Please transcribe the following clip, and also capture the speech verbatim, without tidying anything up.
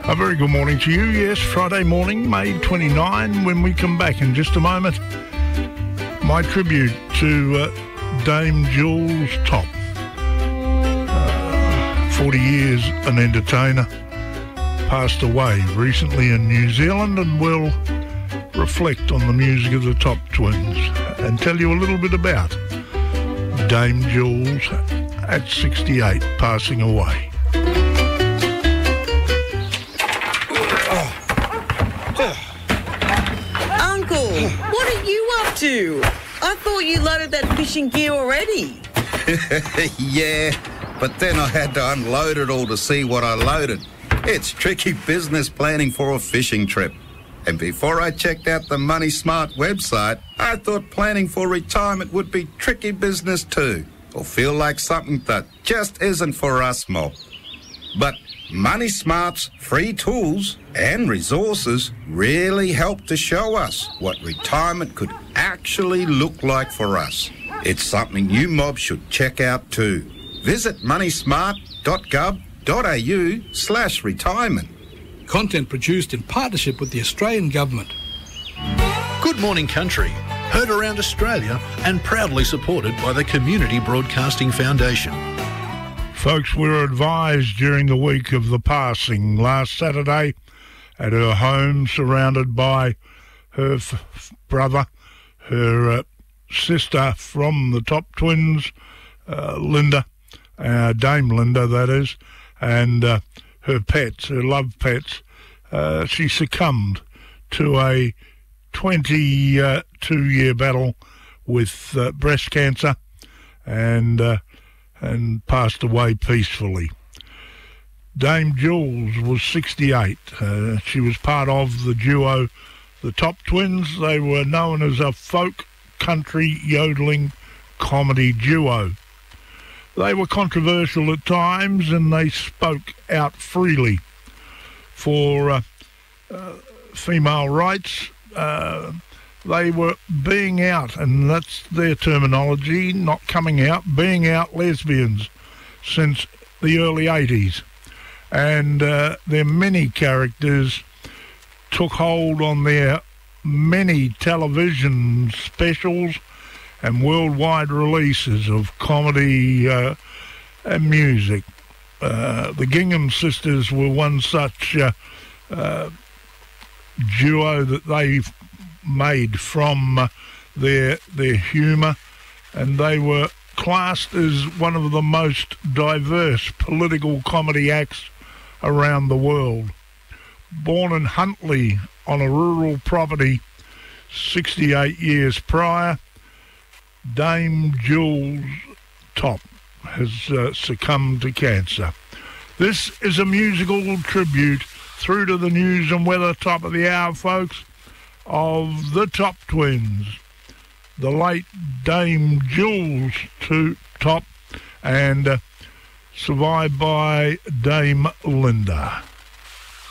A very good morning to you. Yes, Friday morning, May twenty-ninth, when we come back in just a moment. My tribute to uh, Dame Jules Top. Uh, forty years an entertainer. Passed away recently in New Zealand, and we'll reflect on the music of the Top Twins and tell you a little bit about Dame Jules at sixty-eight, passing away. Uncle, what are you up to? I thought you loaded that fishing gear already. Yeah, but then I had to unload it all to see what I loaded. It's tricky business planning for a fishing trip. And before I checked out the Money Smart website, I thought planning for retirement would be tricky business too, or feel like something that just isn't for us mob. But Money Smart's free tools and resources really help to show us what retirement could actually look like for us. It's something you mob should check out too. Visit moneysmart.gov.au slash retirement. Content produced in partnership with the Australian Government. Good Morning Country, heard around Australia and proudly supported by the Community Broadcasting Foundation. Folks, we were advised during the week of the passing last Saturday at her home, surrounded by her f- brother, her uh, sister from the Top Twins, uh, Linda, uh, Dame Linda, that is, and uh, her pets, her love pets. Uh, she succumbed to a twenty-two-year battle with uh, breast cancer and uh, and passed away peacefully. Dame Jules was sixty-eight. Uh, she was part of the duo the Top Twins. They were known as a folk country yodeling comedy duo. They were controversial at times, and they spoke out freely for uh, uh, female rights. Uh, they were being out, and that's their terminology, not coming out, being out lesbians since the early eighties. And uh, their many characters took hold on their many television specials and worldwide releases of comedy uh, and music. Uh, the Gingham Sisters were one such uh, uh, duo that they made from uh, their their humour, and they were classed as one of the most diverse political comedy acts around the world. Born in Huntly on a rural property sixty-eight years prior, Dame Jules Top has uh, succumbed to cancer. This is a musical tribute through to the news and weather top of the hour, folks, of the Top Twins, the late Dame Jules to Top, and uh, survived by Dame Linda.